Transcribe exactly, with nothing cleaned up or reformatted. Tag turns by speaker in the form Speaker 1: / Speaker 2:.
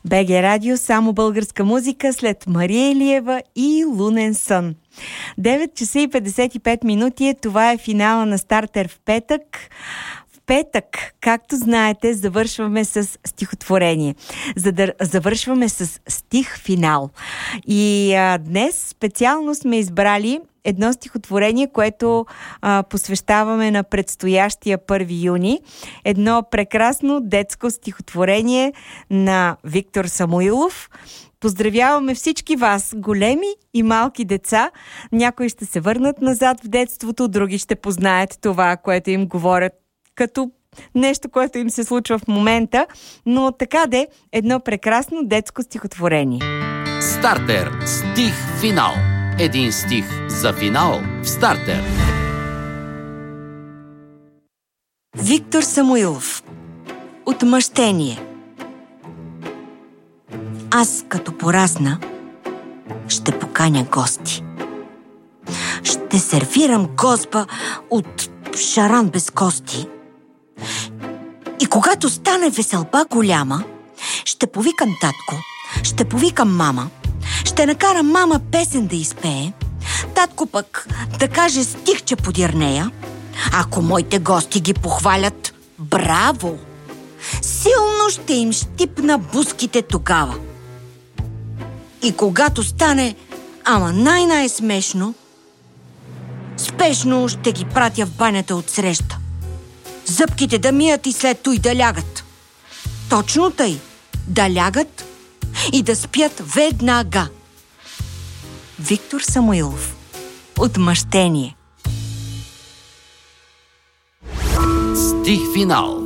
Speaker 1: БГ Радио, само българска музика след Мария Илиева и Лунен сън. девет часа и петдесет и пет минути е, това е финала на Стартер в петък. В петък, както знаете, завършваме с стихотворение. За да завършваме с стих-финал. И а, днес специално сме избрали едно стихотворение, което а, посвещаваме на предстоящия първи юни. Едно прекрасно детско стихотворение на Виктор Самуилов. Поздравяваме всички вас, големи и малки деца. Някои ще се върнат назад в детството, други ще познаят това, което им говорят като нещо, което им се случва в момента. Но така де, едно прекрасно детско стихотворение.
Speaker 2: Стартер. Стих финал. Един стих за финал в Стартер.
Speaker 1: Виктор Самуилов. Отмъщение. Аз като порасна, ще поканя гости. Ще сервирам гозба от шаран без кости. И когато стане веселба голяма, ще повикам татко, ще повикам мама, ще накарам мама песен да изпее, татко пък да каже стихче подир нея. Ако моите гости ги похвалят, браво! Силно ще им щипна бузките тогава. И когато стане, ама най-най-смешно, спешно ще ги пратя в банята от среща. Зъбките да мият и след той да лягат. Точно тъй, да лягат и да спят веднага. Виктор Самуилов. Отмъщение.
Speaker 2: Стих финал.